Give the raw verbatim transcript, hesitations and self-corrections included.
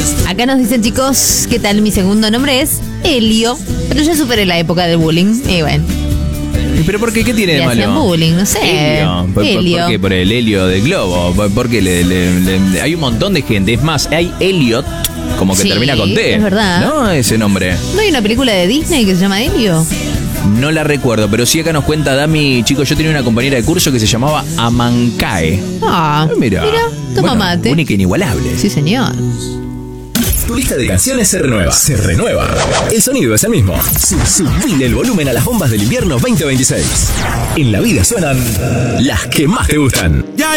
Acá nos dicen, chicos, ¿qué tal? Mi segundo nombre es Helio, pero yo superé la época del bullying. Y bueno. ¿Pero por qué? ¿Qué tiene de Le malo? hacían bullying, no sé. Helio. ¿Por, Helio. por, por qué? Por el helio del globo. ¿Por, por qué? Le, le, le, hay un montón de gente. Es más, hay Elliot, como que Sí, termina con T. es verdad. ¿No? Ese nombre. ¿No hay una película de Disney que se llama Helio? No la recuerdo, pero sí acá nos cuenta Dami, chicos, yo tenía una compañera de curso que se llamaba Amancae. Ah, Ah, mira. mira, toma Bueno, mate. única e inigualable. Sí, señor. Tu lista de canciones se renueva. Se renueva. El sonido es el mismo. Sub- Subile el volumen a las bombas del invierno veinte veintiséis. En la vida suenan las que más te gustan. Ya